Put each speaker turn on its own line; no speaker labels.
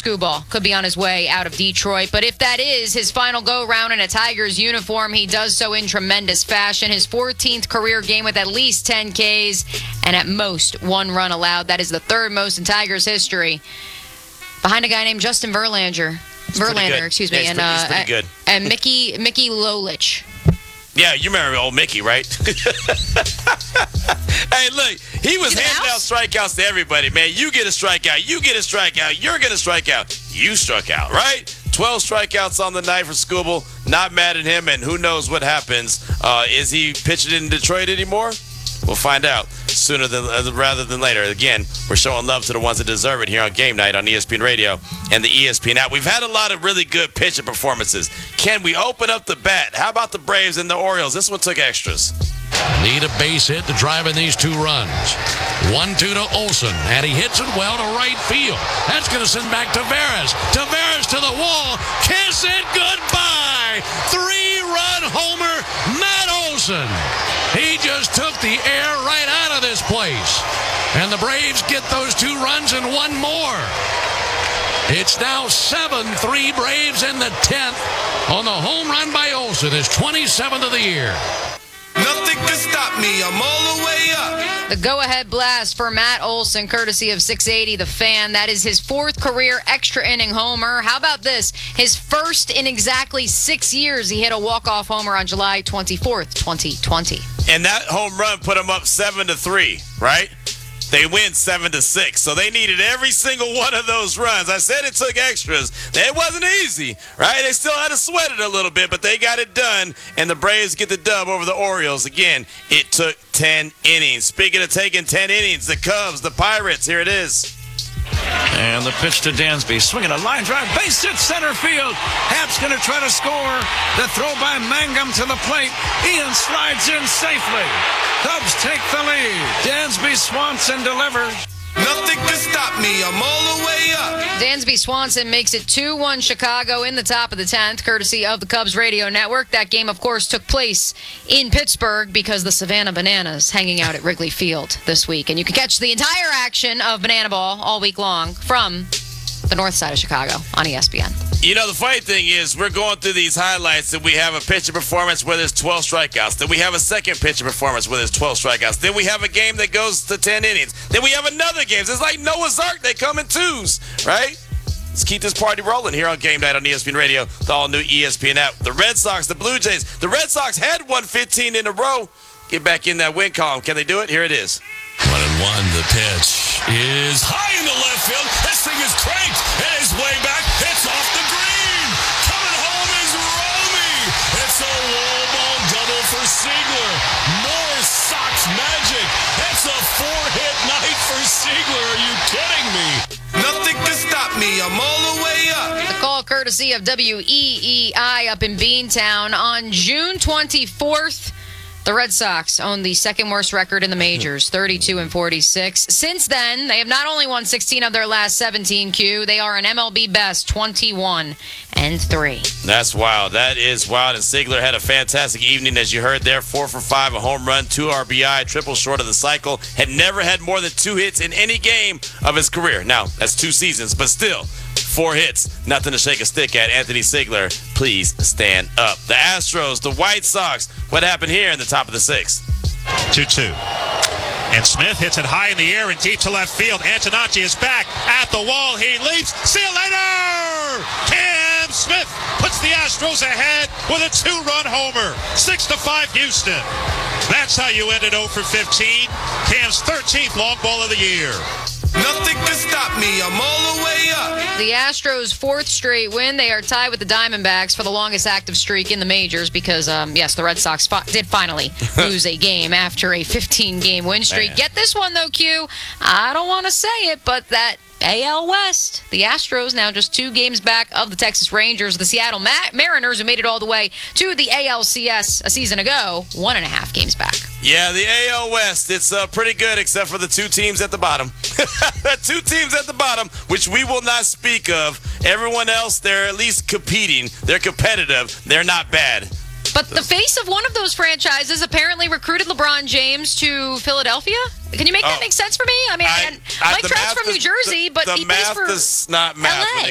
Skubal could be on his way out of Detroit. But if that is his final go-round in a Tigers uniform, he does so in tremendous fashion. His 14th career game with at least 10 Ks and at most 1 run allowed. That is the 3rd most in Tigers history, behind a guy named Justin Verlander. Excuse me,
he's pretty good.
And Mickey Lolich.
Yeah, you remember old Mickey, right? Hey, look, he was handing out strikeouts to everybody, man. You get a strikeout, you get a strikeout, you're going to strike out. You struck out, right? 12 strikeouts on the night for Skubal. Not mad at him, and who knows what happens. Is he pitching in Detroit anymore? We'll find out sooner rather than later. Again, we're showing love to the ones that deserve it here on Game Night on ESPN Radio and the ESPN app. We've had a lot of really good pitching performances. Can we open up the bat? How about the Braves and the Orioles? This one took extras.
Need a base hit to drive in these 2 runs. 1-2 to Olsen, and he hits it well to right field. That's going to send back Taveras. Taveras to the wall. Kiss it goodbye. 3-run homer, Matt Olsen. He just took the air right out of this place. And the Braves get those 2 runs and 1 more. It's now 7-3 Braves in the 10th on the home run by Olsen, his 27th of the year.
Nothing can stop me. I'm all the way up.
The go-ahead blast for Matt Olsen, courtesy of 680 The Fan. That is his 4th career extra inning homer. How about this? His first in exactly 6 years. He hit a walk-off homer on July 24th, 2020.
And that home run put him up 7-3, right? They win 7-6, so they needed every single one of those runs. I said it took extras. It wasn't easy, right? They still had to sweat it a little bit, but they got it done, and the Braves get the dub over the Orioles. Again, it took 10 innings. Speaking of taking 10 innings, the Cubs, the Pirates, here it is.
And the pitch to Dansby, swinging a line drive, base hit center field. Happ's going to try to score. The throw by Mangum to the plate. Ian slides in safely. Cubs take the lead. Dansby Swanson delivers.
Nothing can stop me. I'm all the way up.
Dansby Swanson makes it 2-1 Chicago in the top of the 10th, courtesy of the Cubs radio network. That game, of course, took place in Pittsburgh because the Savannah Bananas hanging out at Wrigley Field this week. And you can catch the entire action of Banana Ball all week long from the north side of Chicago on ESPN.
You know, the funny thing is we're going through these highlights and we have a pitcher performance where there's 12 strikeouts. Then we have a second pitcher performance where there's 12 strikeouts. Then we have a game that goes to 10 innings. Then we have another game. It's like Noah's Ark. They come in 2s, right? Let's keep this party rolling here on Game Night on ESPN Radio, the all-new ESPN app. The Red Sox, the Blue Jays. The Red Sox had won 15 in a row. Get back in that win column. Can they do it? Here it is.
1-1, the pitch is
high in the left field. This thing is cranked. It is way back. It's off the green. Coming home is Romy. It's a wall ball double for Seigler. More Sox magic. It's a 4-hit night for Seigler. Are you kidding me?
Nothing can stop me. I'm all the way up.
The call courtesy of WEEI up in Beantown on June 24th. The Red Sox own the 2nd worst record in the majors, 32-46. Since then, they have not only won 16 of their last 17, they are an MLB best 21-3.
That's wild. That is wild. And Seigler had a fantastic evening, as you heard there. 4 for 5, a home run, 2 RBI, triple short of the cycle. Had never had more than 2 hits in any game of his career. Now, that's 2 seasons, but still. 4 hits, nothing to shake a stick at. Anthony Seigler, please stand up. The Astros, the White Sox. What happened here in the top of the 6th?
2-2. And Smith hits it high in the air and deep to left field. Antonacci is back at the wall. He leaps. See you later! Cam Smith puts the Astros ahead with a 2-run homer. 6-5 Houston. That's how you ended 0 for 15. Cam's 13th long ball of the year.
Nothing can stop me. I'm all the way up.
The Astros' 4th straight win. They are tied with the Diamondbacks for the longest active streak in the majors because, yes, the Red Sox did finally lose a game after a 15-game win streak.
Man.
Get this one, though, Q. I don't want to say it, but that AL West, the Astros now just 2 games back of the Texas Rangers. The Seattle Mariners, who made it all the way to the ALCS a season ago, 1.5 games back.
Yeah, the AL West, it's pretty good except for the 2 teams at the bottom. 2 teams at the bottom, which we will not speak of. Everyone else, they're at least competing. They're competitive. They're not bad.
But the face of one of those franchises apparently recruited LeBron James to Philadelphia. Can you make that make sense for me? I mean, Mike Trout's from New Jersey, but
the
he plays
math
for
does not math
LA.